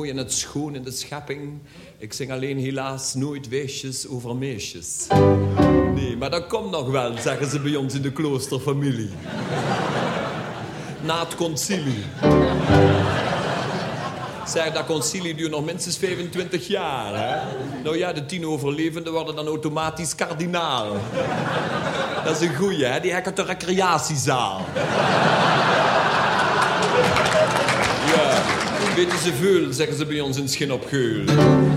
mooi en het schoon in de schepping. Ik zing alleen helaas nooit weesjes over meisjes. Nee, maar dat komt nog wel, zeggen ze bij ons in de kloosterfamilie. Na het concilie. Zeg, dat concilie duurt nog minstens 25 jaar, hè? Nou ja, de 10 overlevenden worden dan automatisch kardinaal. Dat is een goeie, hè? Die hekken de recreatiezaal. Ja, weten ze veel, zeggen ze bij ons in Schin op Geul.